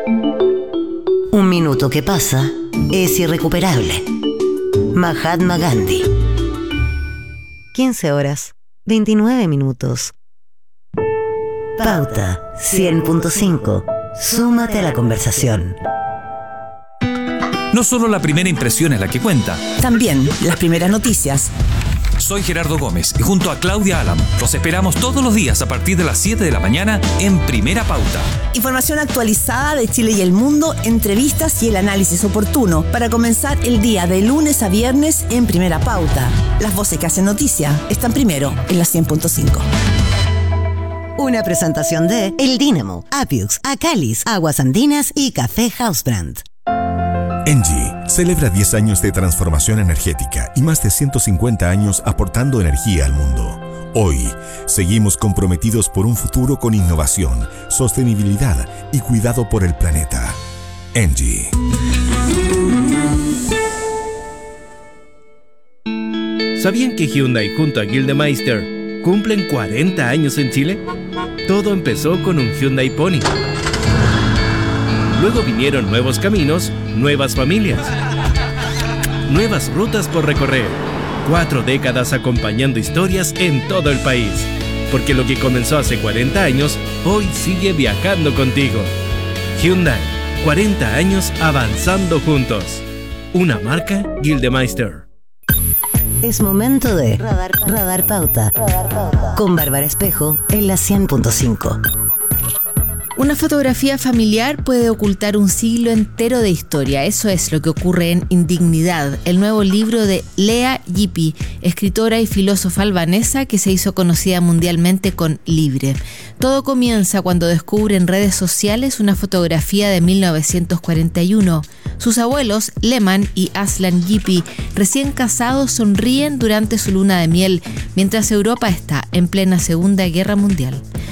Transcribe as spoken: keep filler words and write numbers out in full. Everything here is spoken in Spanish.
Un minuto que pasa es irrecuperable. Mahatma Gandhi. quince horas, veintinueve minutos. Pauta cien punto cinco. Súmate a la conversación. No solo la primera impresión es la que cuenta. También las primeras noticias. Soy Gerardo Gómez y junto a Claudia Alam los esperamos todos los días a partir de las siete de la mañana en Primera Pauta. Información actualizada de Chile y el mundo, entrevistas y el análisis oportuno para comenzar el día de lunes a viernes en Primera Pauta. Las voces que hacen noticia están primero en la cien punto cinco. Una presentación de El Dínamo, Apiux, Acalis, Aguas Andinas y Café Housebrand. Engie celebra diez años de transformación energética y más de ciento cincuenta años aportando energía al mundo. Hoy, seguimos comprometidos por un futuro con innovación, sostenibilidad y cuidado por el planeta. Engie. ¿Sabían que Hyundai junto a Gildemeister cumplen cuarenta años en Chile? Todo empezó con un Hyundai Pony. Luego vinieron nuevos caminos, nuevas familias, nuevas rutas por recorrer. Cuatro décadas acompañando historias en todo el país. Porque lo que comenzó hace cuarenta años, hoy sigue viajando contigo. Hyundai, cuarenta años avanzando juntos. Una marca Gildemeister. Es momento de Radar, Radar Pauta. Radar Pauta. Con Bárbara Espejo en la cien punto cinco. Una fotografía familiar puede ocultar un siglo entero de historia. Eso es lo que ocurre en Indignidad, el nuevo libro de Lea Ypi, escritora y filósofa albanesa que se hizo conocida mundialmente con Libre. Todo comienza cuando descubre en redes sociales una fotografía de mil novecientos cuarenta y uno. Sus abuelos, Leman y Aslan Ypi, recién casados, sonríen durante su luna de miel, mientras Europa está en plena Segunda Guerra Mundial.